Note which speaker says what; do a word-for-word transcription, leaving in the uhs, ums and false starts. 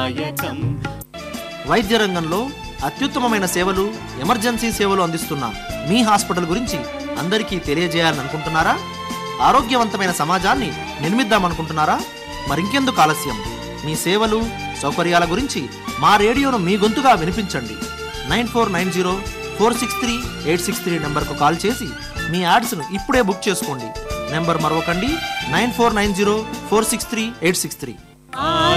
Speaker 1: దాయకం.
Speaker 2: వైద్య రంగంలో అత్యుత్తమమైన సేవలు, ఎమర్జెన్సీ సేవలు అందిస్తున్న మీ హాస్పిటల్ గురించి అందరికీ తెలియజేయాలని అనుకుంటున్నారా? ఆరోగ్యవంతమైన సమాజాన్ని నిర్మిద్దామనుకుంటున్నారా? మరింకెందుకు ఆలస్యం? మీ సేవలు, సౌకర్యాల గురించి మా రేడియోను మీ గొంతుగా వినిపించండి. Nine four nine zero four six three eight six three నెంబర్కు కాల్ చేసి మీ యాడ్స్ను ఇప్పుడే బుక్ చేసుకోండి. Number మరొకండి, nine four nine zero four six three eight six three.